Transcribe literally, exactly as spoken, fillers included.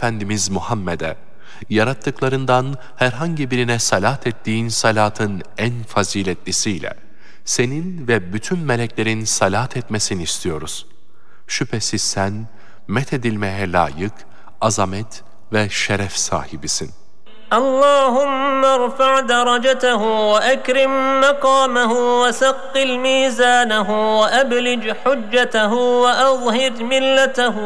Efendimiz Muhammed'e, yarattıklarından herhangi birine salat ettiğin salatın en faziletlisiyle, senin ve bütün meleklerin salat etmesini istiyoruz. Şüphesiz sen, methedilmeye layık, azamet ve şeref sahibisin. اللهم ارفع درجته وأكرم مقامه وثقل ميزانه وأبلج حجته وأظهر ملته